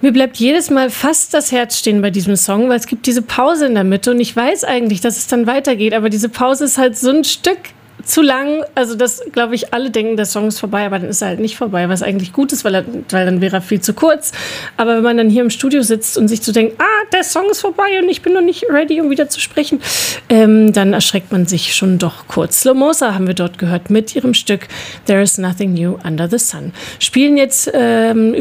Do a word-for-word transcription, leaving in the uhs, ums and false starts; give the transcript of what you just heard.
Mir bleibt jedes Mal fast das Herz stehen bei diesem Song, weil es gibt diese Pause in der Mitte und ich weiß eigentlich, dass es dann weitergeht, aber diese Pause ist halt so ein Stück zu lang, also das, glaube ich, alle denken, der Song ist vorbei, aber dann ist er halt nicht vorbei, was eigentlich gut ist, weil, er, weil dann wäre er viel zu kurz. Aber wenn man dann hier im Studio sitzt und sich so denkt, ah, der Song ist vorbei und ich bin noch nicht ready, um wieder zu sprechen, ähm, dann erschreckt man sich schon doch kurz. Slomosa haben wir dort gehört mit ihrem Stück There is Nothing New Under the Sun. Spielen jetzt ähm,